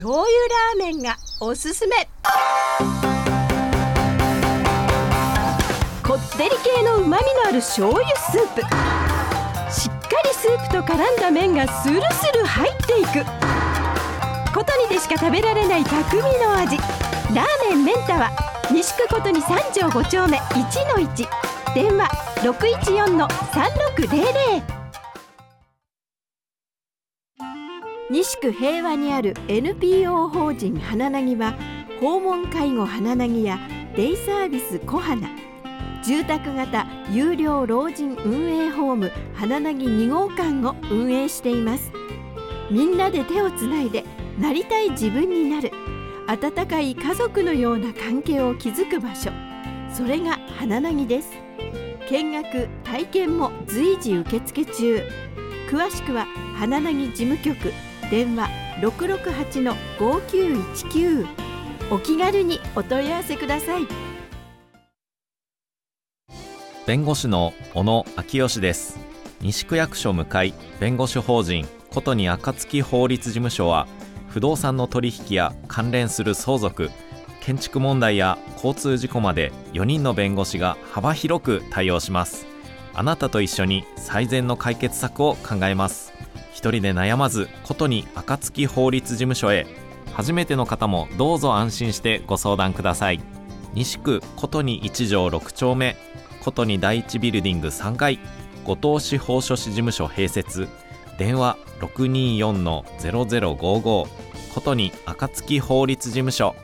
醤油ラーメンがおすすめ。こってり系のうまみのある醤油スープ、しっかりスープと絡んだ麺がスルスル入っていく。コトにでしか食べられない匠の味、ラーメンメンタは西区コトに3条5丁目 1-1、 電話 614-3600。西区平和にある NPO 法人花なぎは、訪問介護花なぎやデイサービス小花、住宅型有料老人運営ホーム花なぎ2号館を運営しています。みんなで手をつないでなりたい自分になる、温かい家族のような関係を築く場所、それが花なぎです。見学体験も随時受付中。詳しくは花なぎ事務局、電話 668-5919。 お気軽にお問い合わせください。 弁護士の小野昭義です。西区役所向かい弁護士法人ことに暁法律事務所は、不動産の取引や関連する相続、建築問題や交通事故まで4人の弁護士が幅広く対応します。あなたと一緒に最善の解決策を考えます。一人で悩まず、ことに暁法律事務所へ。初めての方もどうぞ安心してご相談ください。西区ことに1条6丁目、ことに第一ビルディング3階、後藤司法書士事務所併設、電話 624-0055、 ことに暁法律事務所。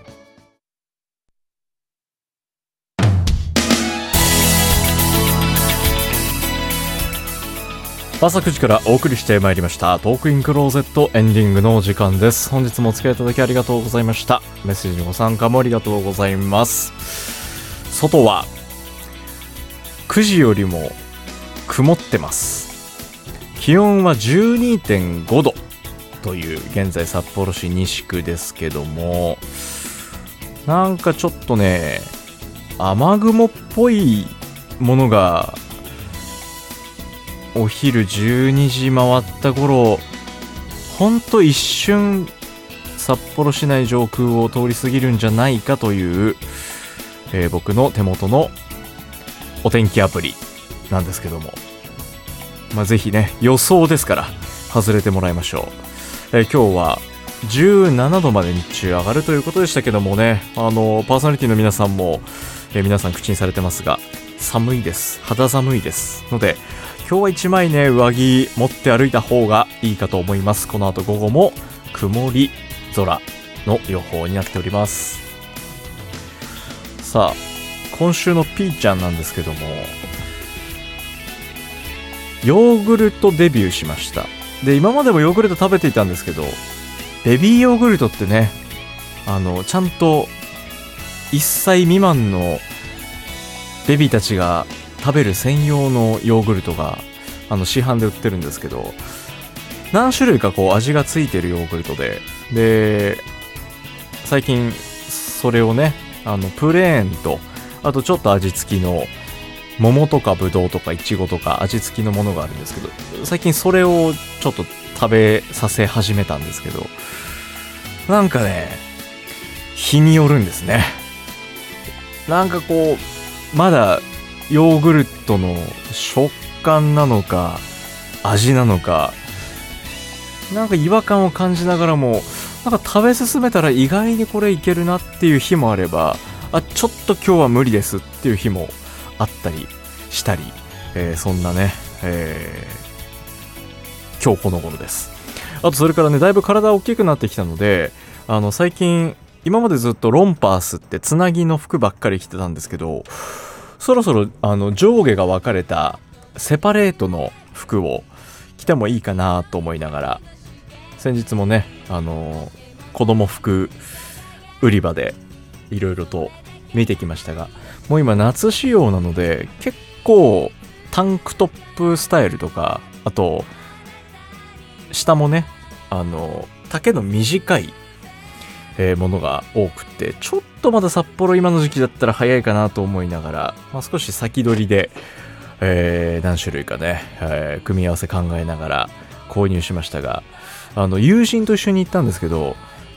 朝9時からお送りしてまいりましたトークインクローゼット、エンディングの時間です。本日もお付き合いいただきありがとうございました。メッセージご参加もありがとうございます。外は9時よりも曇ってます。気温は 12.5 度という現在札幌市西区ですけども、なんかちょっとね、雨雲っぽいものがお昼12時回った頃、ほんと一瞬札幌市内上空を通り過ぎるんじゃないかという、僕の手元のお天気アプリなんですけども、ぜひね、予想ですから外れてもらいましょう。今日は17度まで日中上がるということでしたけどもね、パーソナリティの皆さんも、皆さん口にされてますが、寒いです。肌寒いですので、今日は一枚ね、上着持って歩いた方がいいかと思います。この後午後も曇り空の予報になっております。さあ、今週のピーちゃんなんですけども、ヨーグルトデビューしました。で、今までもヨーグルト食べていたんですけど、ベビーヨーグルトってね、ちゃんと1歳未満のベビーたちが食べる専用のヨーグルトが市販で売ってるんですけど、何種類かこう味がついてるヨーグルトで、最近それをね、プレーンと、あとちょっと味付きの桃とかブドウとかイチゴとか味付きのものがあるんですけど、最近それをちょっと食べさせ始めたんですけど、なんかね、日によるんですね。なんかこう、まだヨーグルトの食感なのか味なのか、なんか違和感を感じながらも、なんか食べ進めたら意外にこれいけるなっていう日もあれば、ちょっと今日は無理ですっていう日もあったりしたり、そんなね、今日この頃です。あとそれからね、だいぶ体大きくなってきたので、最近今までずっとロンパースってつなぎの服ばっかり着てたんですけど、そろそろ上下が分かれたセパレートの服を着てもいいかなと思いながら、先日もね、子供服売り場でいろいろと見てきましたが、もう今夏仕様なので結構タンクトップスタイルとか、あと下もね、丈の短いものが多くて、ちょっとまだ札幌今の時期だったら早いかなと思いながら、少し先取りで、何種類かね、組み合わせ考えながら購入しましたが、友人と一緒に行ったんですけど、